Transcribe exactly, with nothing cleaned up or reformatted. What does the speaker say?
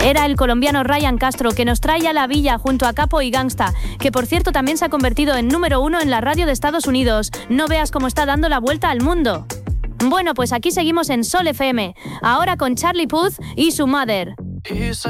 Era el colombiano Ryan Castro, que nos trae a La Villa junto a Capo y Gangsta, que por cierto también se ha convertido en número uno en la radio de Estados Unidos. No veas cómo está dando la vuelta al mundo. Bueno, pues aquí seguimos en Sol F M, ahora con Charlie Puth y su Mother.